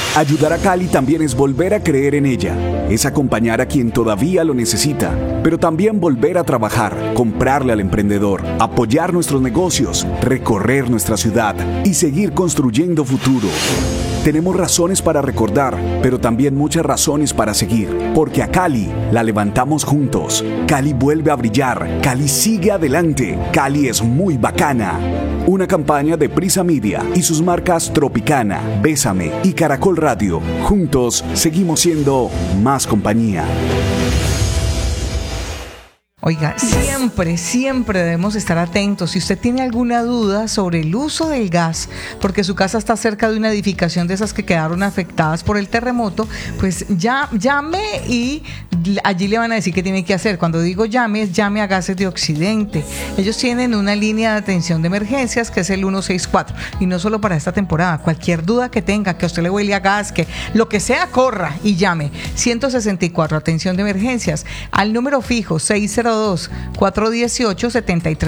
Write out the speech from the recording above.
Ayudar a Cali también es volver a creer en ella, es acompañar a quien todavía lo necesita, pero también volver a trabajar, comprarle al emprendedor, apoyar nuestros negocios, recorrer nuestra ciudad y seguir construyendo futuro. Tenemos razones para recordar, pero también muchas razones para seguir, porque a Cali la levantamos juntos. Cali vuelve a brillar, Cali sigue adelante, Cali es muy bacana. Una campaña de Prisa Media y sus marcas Tropicana, Bésame y Caracol Radio. Juntos seguimos siendo más compañía. Oiga, siempre debemos estar atentos. Si usted tiene alguna duda sobre el uso del gas, porque su casa está cerca de una edificación de esas que quedaron afectadas por el terremoto, pues ya llame y allí le van a decir qué tiene que hacer. Cuando digo llame, es llame a Gases de Occidente. Ellos tienen una línea de atención de emergencias que es el 164. Y no solo para esta temporada, cualquier duda que tenga, que a usted le huele a gas, que lo que sea, corra y llame. 164, atención de emergencias, al número fijo 602-418-73.